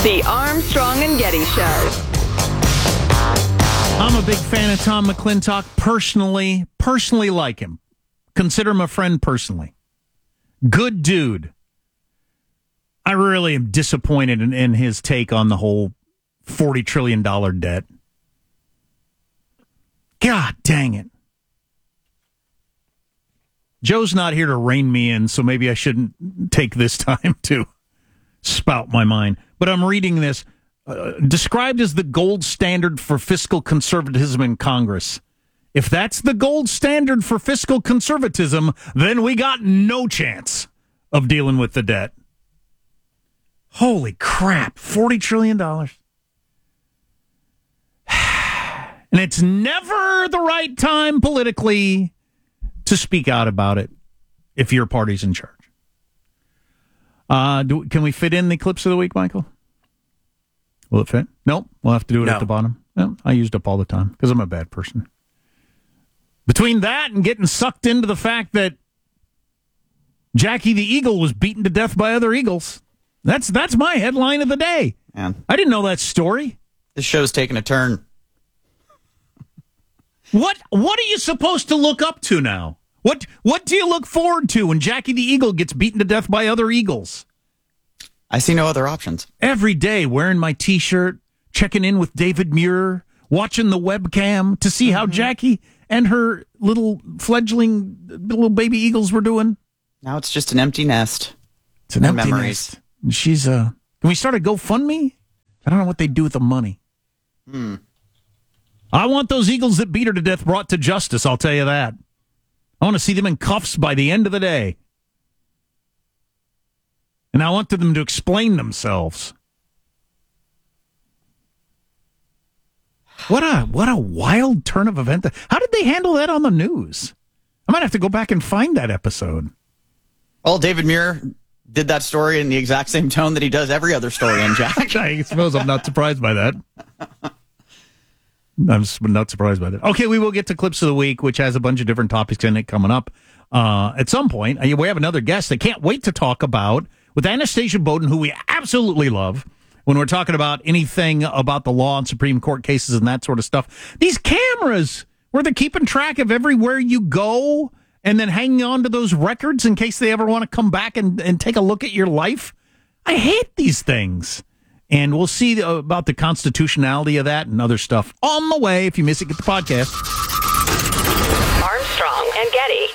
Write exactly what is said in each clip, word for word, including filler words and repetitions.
The Armstrong and Getty Show. I'm a big fan of Tom McClintock personally. Personally like him. Consider him a friend personally. Good dude. I really am disappointed in, in his take on the whole forty trillion dollars debt. God dang it. Joe's not here to rein me in, so maybe I shouldn't take this time to spout my mind. But I'm reading this. Uh, described as the gold standard for fiscal conservatism in Congress. If that's the gold standard for fiscal conservatism, then we got no chance of dealing with the debt. Holy crap, forty trillion dollars. And it's never the right time politically to speak out about it if your party's in charge. Uh, do, can we fit in the clips of the week, Michael? Will it fit? Nope. We'll have to do it no. at the bottom. No, I used up all the time because I'm a bad person. Between that and getting sucked into the fact that Jackie the Eagle was beaten to death by other eagles, that's that's my headline of the day. Man. I didn't know that story. This show's taking a turn. What what are you supposed to look up to now? What what do you look forward to when Jackie the Eagle gets beaten to death by other eagles? I see no other options. Every day wearing my T-shirt, checking in with David Muir, watching the webcam to see how mm-hmm. Jackie and her little fledgling little baby eagles were doing. Now it's just an empty nest. It's an no empty memories. nest. She's uh. Can we start a GoFundMe? I don't know what they do with the money. Hmm. I want those eagles that beat her to death brought to justice. I'll tell you that. I want to see them in cuffs by the end of the day. And I want them to explain themselves. What a what a wild turn of event. How did they handle that on the news? I might have to go back and find that episode. Well, David Muir did that story in the exact same tone that he does every other story in Jack. I suppose I'm not surprised by that. I'm not surprised by that. Okay, we will get to Clips of the Week, which has a bunch of different topics in it coming up. Uh, at some point, we have another guest I can't wait to talk about with Anastasia Bowden, who we absolutely love when we're talking about anything about the law and Supreme Court cases and that sort of stuff. These cameras, where they're keeping track of everywhere you go and then hanging on to those records in case they ever want to come back and, and take a look at your life. I hate these things. And we'll see about the constitutionality of that and other stuff on the way. If you miss it, get the podcast. Armstrong and Getty.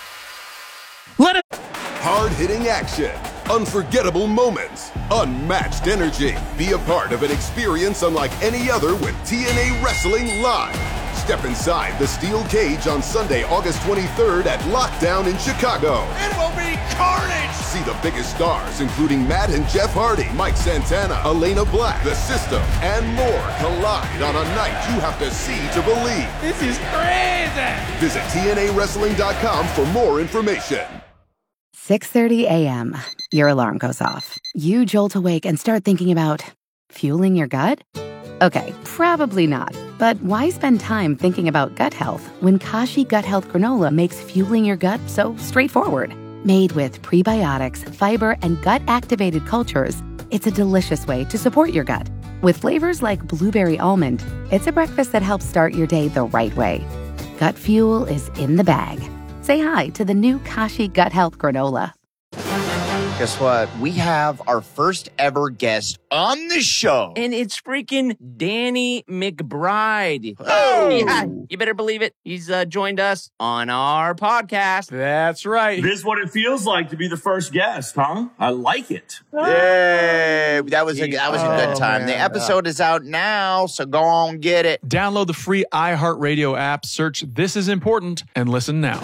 Let it. Hard-hitting action, unforgettable moments, unmatched energy. Be a part of an experience unlike any other with T N A Wrestling Live. Step inside the steel cage on Sunday, August twenty-third at Lockdown in Chicago. It will be carnage! See the biggest stars, including Matt and Jeff Hardy, Mike Santana, Elena Black, The System, and more collide on a night you have to see to believe. This is crazy! Visit T N A wrestling dot com for more information. six thirty a.m. Your alarm goes off. You jolt awake and start thinking about fueling your gut? Okay, probably not. But why spend time thinking about gut health when Kashi Gut Health Granola makes fueling your gut so straightforward? Made with prebiotics, fiber, and gut-activated cultures, it's a delicious way to support your gut. With flavors like blueberry almond, it's a breakfast that helps start your day the right way. Gut fuel is in the bag. Say hi to the new Kashi Gut Health Granola. Guess what? We have our first ever guest on the show. And it's freaking Danny McBride. Oh! Yeah, you better believe it. He's uh, joined us on our podcast. That's right. This is what it feels like to be the first guest, huh? I like it. Yay! That was a, that was a good Oh, time. man. The episode is out now, so go on get it. Download the free iHeartRadio app, search This Is Important, and listen now.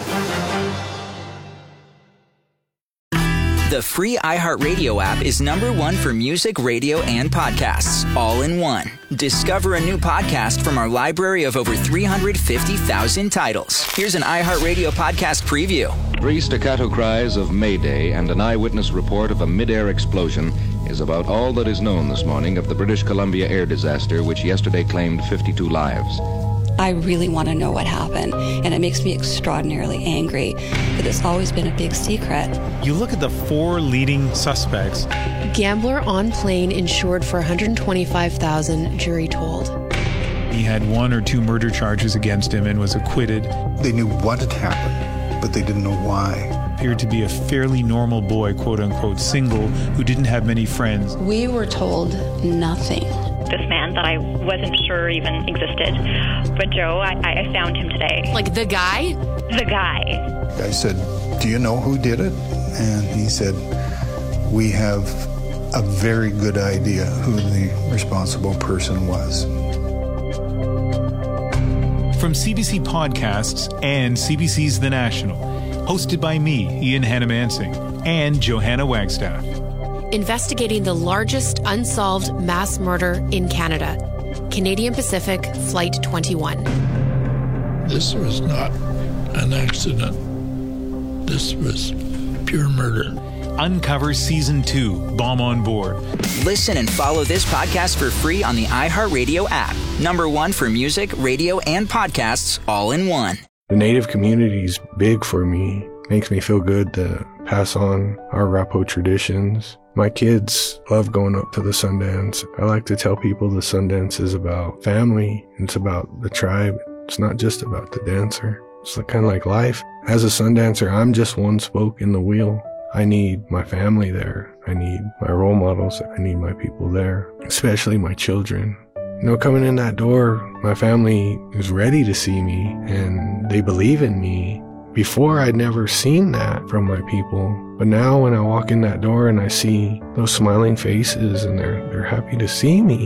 The free iHeartRadio app is number one for music, radio, and podcasts, all in one. Discover a new podcast from our library of over three hundred fifty thousand titles. Here's an iHeartRadio podcast preview. Three staccato cries of Mayday and an eyewitness report of a mid-air explosion is about all that is known this morning of the British Columbia air disaster, which yesterday claimed fifty-two lives. I really want to know what happened, and it makes me extraordinarily angry that it's always been a big secret. You look at the four leading suspects. Gambler on plane insured for one hundred twenty-five thousand dollars, jury told. He had one or two murder charges against him and was acquitted. They knew what had happened, but they didn't know why. Appeared to be a fairly normal boy, quote unquote, single, who didn't have many friends. We were told nothing. This man that I wasn't sure even existed. But Joe, I, I found him today. Like the guy? The guy. I said, do you know who did it? And he said, we have a very good idea who the responsible person was. From C B C Podcasts and C B C's The National, hosted by me, Ian Hannamansing, and Johanna Wagstaff. Investigating the largest unsolved mass murder in Canada. Canadian Pacific Flight twenty-one. This was not an accident. This was pure murder. Uncover Season two, Bomb on Board. Listen and follow this podcast for free on the iHeartRadio app. Number one for music, radio, and podcasts all in one. The Native community is big for me. Makes me feel good to pass on our Arapaho traditions. My kids love going up to the Sundance. I like to tell people the Sundance is about family. It's about the tribe. It's not just about the dancer. It's kind of like life. As a Sundancer, I'm just one spoke in the wheel. I need my family there. I need my role models. I need my people there, especially my children. You know, coming in that door, my family is ready to see me and they believe in me. Before, I'd never seen that from my people. But now when I walk in that door and I see those smiling faces and they're, they're happy to see me,